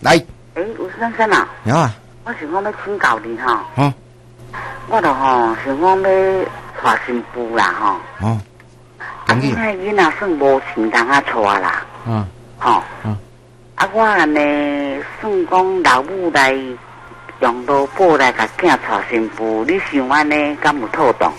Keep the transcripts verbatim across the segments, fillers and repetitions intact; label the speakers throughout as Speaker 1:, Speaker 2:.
Speaker 1: 来。
Speaker 2: 诶，吴先生啊。
Speaker 1: 有啊。
Speaker 2: 我想讲要请教你哈。
Speaker 1: 哦。
Speaker 2: 我就吼想讲要娶新妇啦吼。
Speaker 1: 哦。
Speaker 2: 啊，你那囡仔算无钱通啊娶啦。
Speaker 1: 嗯。
Speaker 2: 吼。
Speaker 1: 嗯。
Speaker 2: 啊，我安尼算讲老母来用劳保来甲囝娶新妇，你想安尼敢有妥当？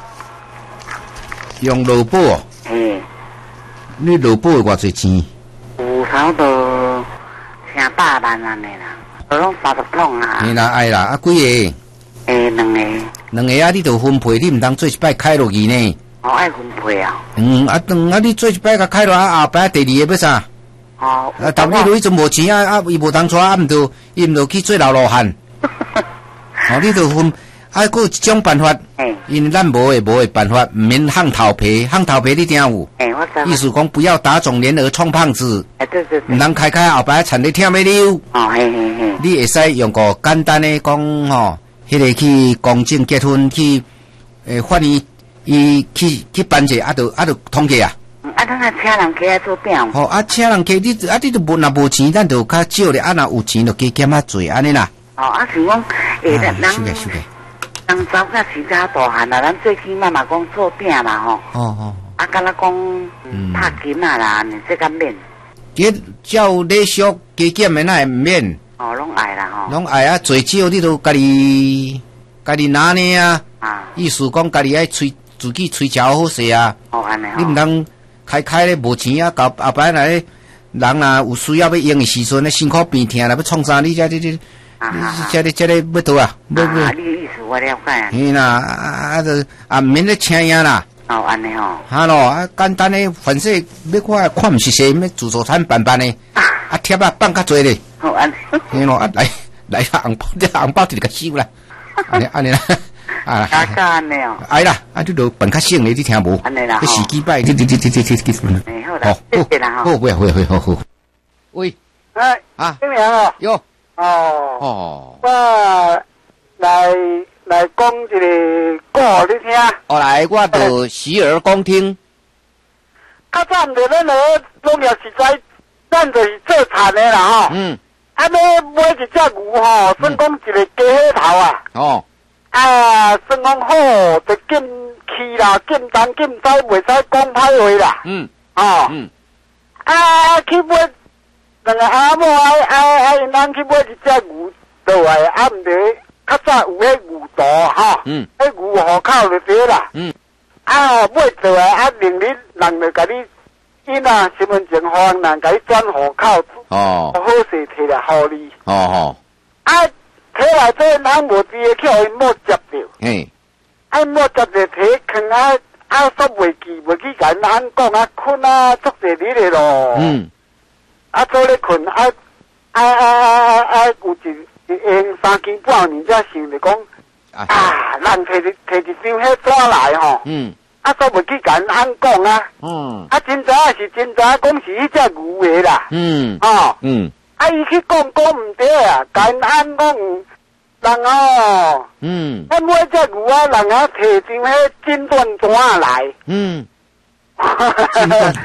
Speaker 1: 用劳保哦。
Speaker 2: 嘿。
Speaker 1: 你劳保偌侪钱？
Speaker 2: 有差不多成百万安尼啦，都拢三十桶啊。
Speaker 1: 你啦爱啦，啊几个？
Speaker 2: 诶，两个。
Speaker 1: 两个啊，你着分配，你毋通做一摆开落去呢。
Speaker 2: 哦，爱分配啊。
Speaker 1: 嗯，啊，当啊，你做一摆甲开落啊，后摆第二个要啥？
Speaker 2: 哦。
Speaker 1: 啊，头你落去就无钱啊，啊，伊无通娶，啊，毋着，伊毋着去做老罗汉。哦，你着分。啊，佫有一种办法，因为咱无诶无诶办法，毋免烘头皮，烘头皮你听有？
Speaker 2: 诶，我知。
Speaker 1: 意思讲不要打肿脸而充胖子。
Speaker 2: 诶，对对对。
Speaker 1: 毋通开开后摆田咧忝咧溜。
Speaker 2: 哦，嘿嘿嘿。
Speaker 1: 你会使用个简单诶讲吼，迄个去公证结婚去，诶，法院伊去去办者，啊，着啊，着通过啊。
Speaker 2: 啊，咱啊请人家来做饼。
Speaker 1: 吼，啊，请人家你啊，你着无若无钱，咱着较少咧，啊，若有钱着加减啊做安尼啦。
Speaker 2: 哦，啊，想讲诶，咱
Speaker 1: 咱。收个收个。
Speaker 2: 人走甲时早大汉啦，咱最起码嘛讲做饼嘛吼。
Speaker 1: 哦哦。
Speaker 2: 啊，敢若讲拍金啊啦，你这个免。
Speaker 1: 这照礼俗加减的那会免。
Speaker 2: 哦，拢爱啦吼。
Speaker 1: 拢爱啊，最少你都家己家己拿呢啊。
Speaker 2: 啊。
Speaker 1: 意思讲家己爱吹自己吹桥好势啊。
Speaker 2: 哦，安尼。
Speaker 1: 你毋通开开咧无钱啊，到后摆来人啊有需要要用的时阵，咧辛苦病痛啦，要创啥？你这这这。啊啊！这个这个要倒啊！
Speaker 2: 啊啊！你意思我了解啊。
Speaker 1: 嘿啦，啊啊就啊免咧请人啦。
Speaker 2: 哦，安尼吼。
Speaker 1: 哈咯，啊简单诶，反正要看看毋是些咩自助餐办办诶，啊贴啊放较济咧。
Speaker 2: 好安尼。
Speaker 1: 嘿咯，啊来来啦，红包这红包直个收啦。安尼安尼啦。
Speaker 2: 啊。大家安尼哦。
Speaker 1: 哎啦，啊你著办较省咧，你听无？
Speaker 2: 安尼啦。
Speaker 1: 这时机摆，你你你你你你。
Speaker 2: 哎，好啦，谢谢啦
Speaker 1: 吼。好，不要，不要，好好。喂。
Speaker 3: 哎。啊。听明哦。
Speaker 1: 哟。
Speaker 3: 哦，
Speaker 1: 哦，
Speaker 3: 我来来讲一个歌你听。
Speaker 1: 哦，来，我就洗耳恭听。
Speaker 3: 较早毋着咱个农业实在，咱就是做田的啦吼。嗯。啊，要买一只牛吼，算讲一个鸡血头啊。哦。啊，算讲好，就禁气啦，禁东禁西，袂使讲歹话啦。嗯。哦。嗯。啊，去买。两个阿某爱爱爱因翁去买一只牛倒来，啊毋得较早有迄牛肚吼，嗯，迄牛户口就对啦，嗯，啊买倒来啊，另日人就甲你囡仔身份证互人甲你转户口，哦，好势摕来互你，哦吼，啊摕来这人无知的去互因某接着，嘿，啊因某接着摕囥啊啊煞袂记袂记甲因翁讲啊困啊足侪日的咯，嗯。啊，做咧困啊啊啊啊啊！有一一用三更半暝才想着讲啊，人摕一摕一张迄纸来吼，嗯，啊，煞袂去甲因翁讲啊，嗯，啊，真知影是真知影，讲是迄只牛的啦，嗯，哦，嗯，啊，伊去讲讲毋对啊，甲因翁讲人哦，嗯，啊，每只牛啊，人啊摕张迄诊断纸来，嗯。